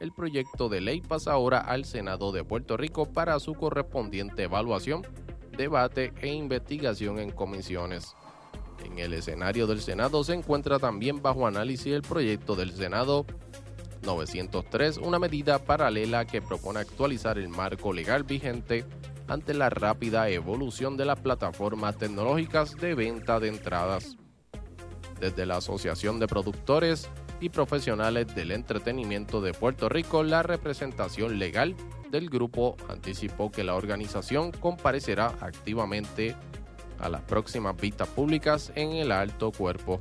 el proyecto de ley pasa ahora al Senado de Puerto Rico para su correspondiente evaluación, debate e investigación en comisiones. En el escenario del Senado se encuentra también bajo análisis el proyecto del Senado 903, una medida paralela que propone actualizar el marco legal vigente ante la rápida evolución de las plataformas tecnológicas de venta de entradas. Desde la Asociación de Productores y Profesionales del Entretenimiento de Puerto Rico, la representación legal del grupo anticipó que la organización comparecerá activamente a las próximas vistas públicas en el alto cuerpo.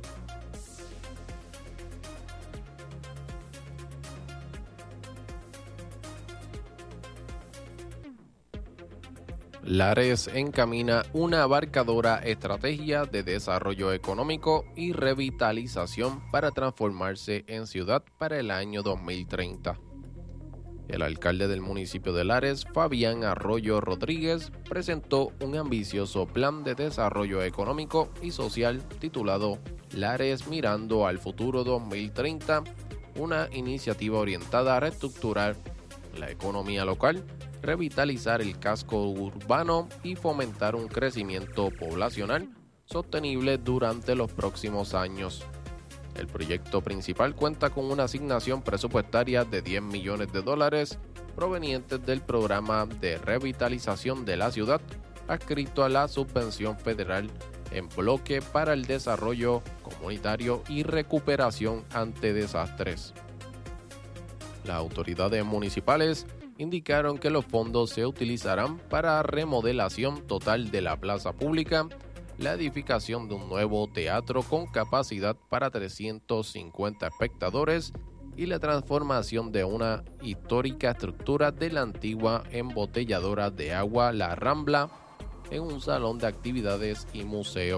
Lares encamina una abarcadora estrategia de desarrollo económico y revitalización para transformarse en ciudad para el año 2030. El alcalde del municipio de Lares, Fabián Arroyo Rodríguez, presentó un ambicioso plan de desarrollo económico y social titulado Lares Mirando al Futuro 2030, una iniciativa orientada a reestructurar la economía local, revitalizar el casco urbano y fomentar un crecimiento poblacional sostenible durante los próximos años. El proyecto principal cuenta con una asignación presupuestaria de $10 millones provenientes del programa de revitalización de la ciudad, adscrito a la subvención federal en bloque para el desarrollo comunitario y recuperación ante desastres. Las autoridades municipales indicaron que los fondos se utilizarán para remodelación total de la plaza pública, la edificación de un nuevo teatro con capacidad para 350 espectadores y la transformación de una histórica estructura de la antigua embotelladora de agua La Rambla en un salón de actividades y museo.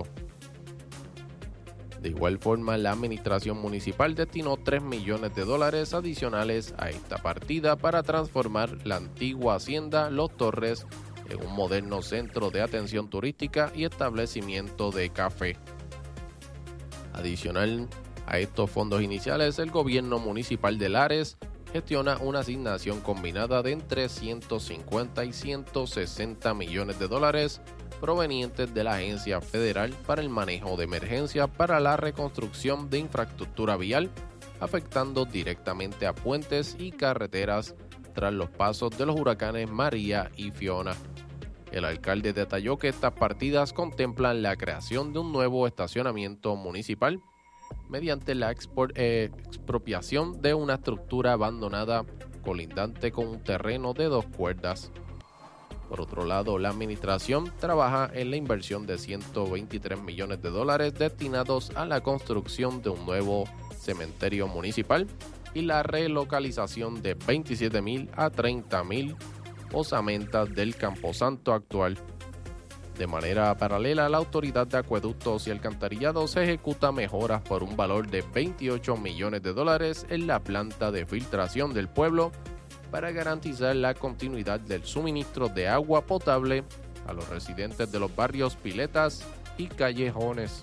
De igual forma, la administración municipal destinó $3 millones adicionales a esta partida para transformar la antigua hacienda Los Torres en un moderno centro de atención turística y establecimiento de café. Adicional a estos fondos iniciales, el gobierno municipal de Lares gestiona una asignación combinada de entre $150 y $160 millones provenientes de la Agencia Federal para el Manejo de Emergencia para la reconstrucción de infraestructura vial, afectando directamente a puentes y carreteras tras los pasos de los huracanes María y Fiona. El alcalde detalló que estas partidas contemplan la creación de un nuevo estacionamiento municipal mediante la expropiación de una estructura abandonada colindante con un terreno de 2 cuerdas. Por otro lado, la administración trabaja en la inversión de $123 millones destinados a la construcción de un nuevo cementerio municipal y la relocalización de 27,000 a 30,000 osamentas del Camposanto actual. De manera paralela, la Autoridad de Acueductos y Alcantarillados ejecuta mejoras por un valor de $28 millones en la planta de filtración del pueblo para garantizar la continuidad del suministro de agua potable a los residentes de los barrios Piletas y Callejones.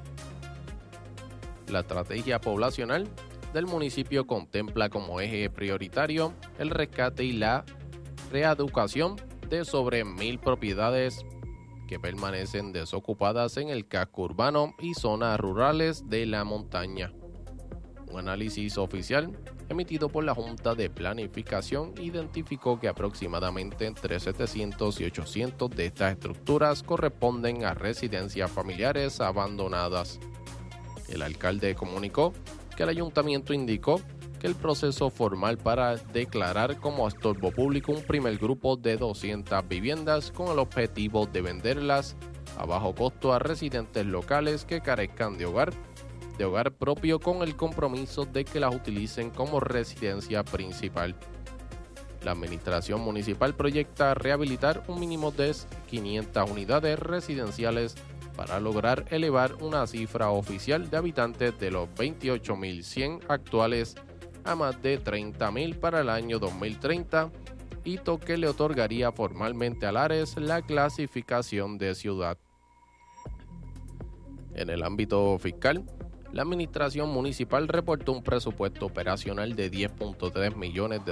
La estrategia poblacional del municipio contempla como eje prioritario el rescate y la reeducación de sobre 1,000 propiedades que permanecen desocupadas en el casco urbano y zonas rurales de la montaña. Un análisis oficial emitido por la Junta de Planificación identificó que aproximadamente entre 700 y 800 de estas estructuras corresponden a residencias familiares abandonadas. El alcalde comunicó que el ayuntamiento indicó que el proceso formal para declarar como estorbo público un primer grupo de 200 viviendas con el objetivo de venderlas a bajo costo a residentes locales que carezcan de hogar propio, con el compromiso de que las utilicen como residencia principal. La administración municipal proyecta rehabilitar un mínimo de 500 unidades residenciales para lograr elevar una cifra oficial de habitantes de los 28,100 actuales a más de 30,000 para el año 2030, hito que le otorgaría formalmente a Lares la clasificación de ciudad. En el ámbito fiscal, la administración municipal reportó un presupuesto operacional de $10.3 millones